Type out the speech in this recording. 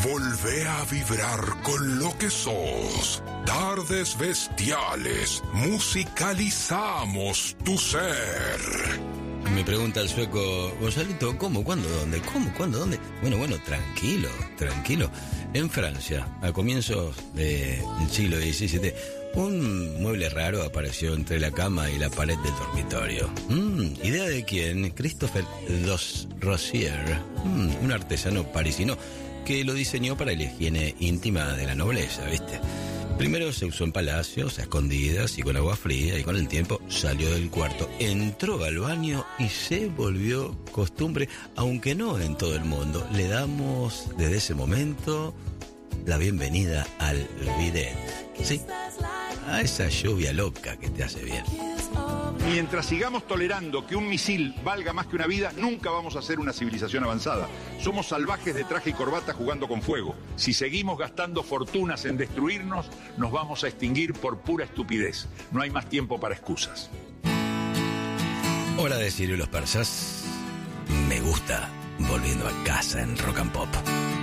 Volvé a vibrar con lo que sos. Tardes Bestiales, musicalizamos tu ser. Me pregunta el sueco: Gonzalito, ¿cómo? ¿Cuándo? ¿Dónde? ¿Cómo? ¿Cuándo? ¿Dónde? Bueno, tranquilo. En Francia, a comienzos del siglo XVII, un mueble raro apareció entre la cama y la pared del dormitorio. ¿Idea de quién? Christophe Rozier, un artesano parisino que lo diseñó para la higiene íntima de la nobleza, ¿viste? Primero se usó en palacios, a escondidas y con agua fría, y con el tiempo salió del cuarto, entró al baño y se volvió costumbre, aunque no en todo el mundo. Le damos desde ese momento la bienvenida al bidet. Sí, a esa lluvia loca que te hace bien. Mientras sigamos tolerando que un misil valga más que una vida, nunca vamos a ser una civilización avanzada. Somos salvajes de traje y corbata jugando con fuego. Si seguimos gastando fortunas en destruirnos, nos vamos a extinguir por pura estupidez. No hay más tiempo para excusas. Hora de Sirio y los persas. Me gusta volviendo a casa en Rock and Pop.